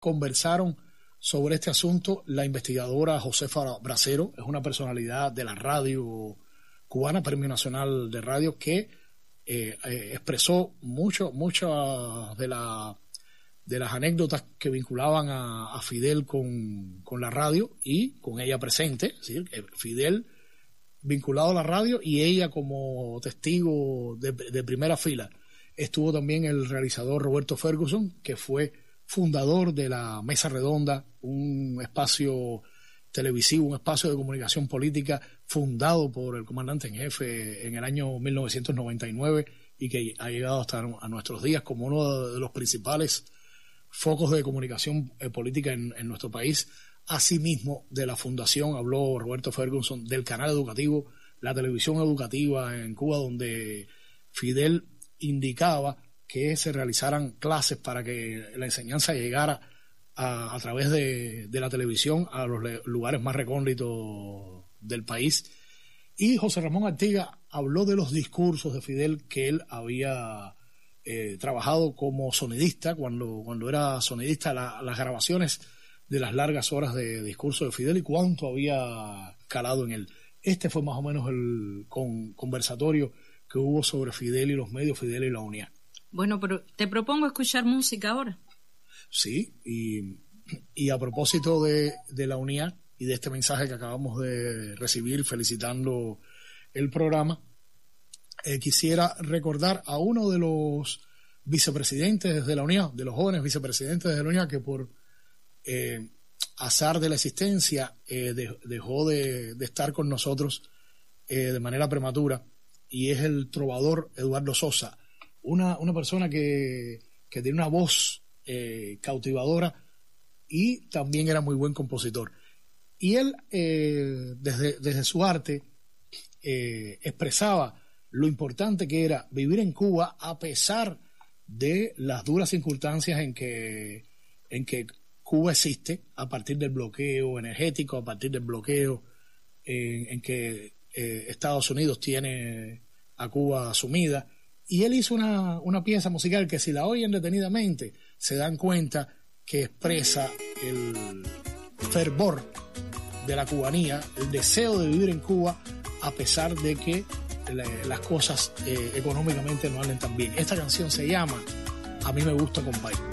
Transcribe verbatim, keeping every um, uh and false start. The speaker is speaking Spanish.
conversaron sobre este asunto la investigadora Josefa Bracero, es una personalidad de la radio cubana, Premio Nacional de Radio, que eh, eh, expresó mucho, muchas de, la, de las anécdotas que vinculaban a, a Fidel con, con la radio y con ella presente, es decir, que Fidel vinculado a la radio y ella como testigo de, de primera fila. Estuvo también el realizador Roberto Ferguson, que fue fundador de la Mesa Redonda, un espacio televisivo, un espacio de comunicación política fundado por el comandante en jefe en el año mil novecientos noventa y nueve y que ha llegado hasta a nuestros días como uno de los principales focos de comunicación eh, política en, en nuestro país. Asimismo, de la fundación habló Roberto Ferguson, del canal educativo, la televisión educativa en Cuba, donde Fidel indicaba que se realizaran clases para que la enseñanza llegara a, a través de, de la televisión a los le, lugares más recónditos del país. Y José Ramón Artiga habló de los discursos de Fidel que él había eh, trabajado como sonidista, cuando, cuando era sonidista, la, las grabaciones de las largas horas de discurso de Fidel y cuánto había calado en él. Este fue más o menos el con, conversatorio que hubo sobre Fidel y los medios, Fidel y la UNIA. Bueno, pero te propongo escuchar música ahora. Sí, y, y a propósito de, de la UNIA y de este mensaje que acabamos de recibir felicitando el programa, eh, quisiera recordar a uno de los vicepresidentes de la UNIA, de los jóvenes vicepresidentes de la UNIA, que por eh, azar de la existencia eh, de, dejó de, de estar con nosotros eh, de manera prematura, y es el trovador Eduardo Sosa. Una, una persona que, que tiene una voz eh, cautivadora y también era muy buen compositor. Y él, eh, desde, desde su arte, eh, expresaba lo importante que era vivir en Cuba a pesar de las duras circunstancias en que, en que Cuba existe, a partir del bloqueo energético, a partir del bloqueo en, en que eh, Estados Unidos tiene a Cuba sumida. Y él hizo una, una pieza musical que, si la oyen detenidamente, se dan cuenta que expresa el fervor de la cubanía, el deseo de vivir en Cuba a pesar de que la, las cosas eh, económicamente no anden tan bien. Esta canción se llama A mí me gusta, compadre.